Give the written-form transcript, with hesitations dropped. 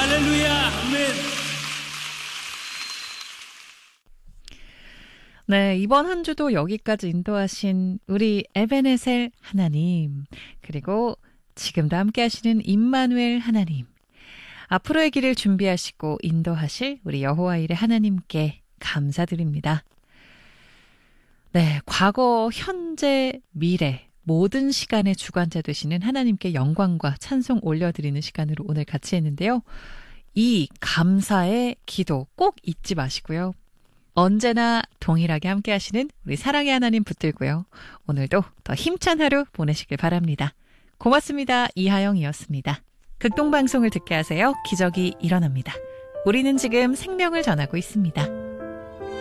할렐루야. 아멘. 네, 이번 한 주도 여기까지 인도하신 우리 에베네셀 하나님, 그리고 지금도 함께 하시는 임마누엘 하나님, 앞으로의 길을 준비하시고 인도하실 우리 여호와 일의 하나님께 감사드립니다. 네, 과거, 현재, 미래 모든 시간의 주관자 되시는 하나님께 영광과 찬송 올려드리는 시간으로 오늘 같이 했는데요. 이 감사의 기도 꼭 잊지 마시고요. 언제나 동일하게 함께 하시는 우리 사랑의 하나님 붙들고요. 오늘도 더 힘찬 하루 보내시길 바랍니다. 고맙습니다. 이하영이었습니다. 극동방송을 듣게 하세요. 기적이 일어납니다. 우리는 지금 생명을 전하고 있습니다.